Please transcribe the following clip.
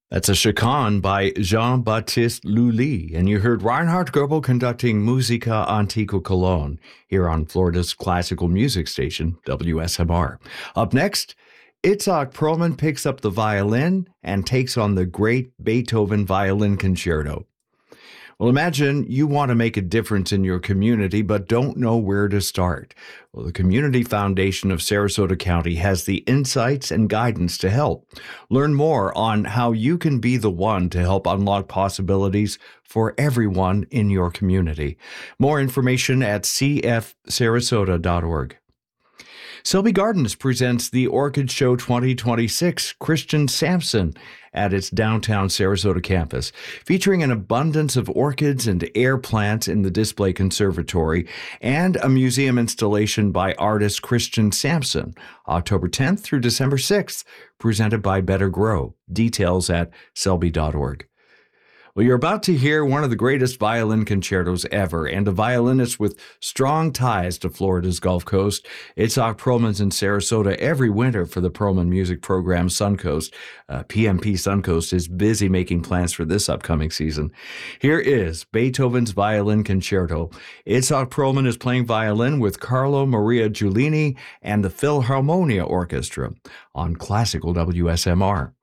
That's a chaconne by Jean-Baptiste Lully, and you heard Reinhard Goebel conducting Musica Antiqua Cologne here on Florida's classical music station, WSMR. Up next, Itzhak Perlman picks up the violin and takes on the great Beethoven Violin Concerto. Well, imagine you want to make a difference in your community, but don't know where to start. Well, the Community Foundation of Sarasota County has the insights and guidance to help. Learn more on how you can be the one to help unlock possibilities for everyone in your community. More information at cfsarasota.org. Selby Gardens presents the Orchid Show 2026 Christian Sampson at its downtown Sarasota campus, featuring an abundance of orchids and air plants in the display conservatory and a museum installation by artist Christian Sampson, October 10th through December 6th, presented by Better Grow. Details at selby.org. Well, you're about to hear one of the greatest violin concertos ever, and a violinist with strong ties to Florida's Gulf Coast. Itzhak Perlman's in Sarasota every winter for the Perlman music program Suncoast. PMP Suncoast is busy making plans for this upcoming season. Here is Beethoven's Violin Concerto. Itzhak Perlman is playing violin with Carlo Maria Giulini and the Philharmonia Orchestra on Classical WSMR.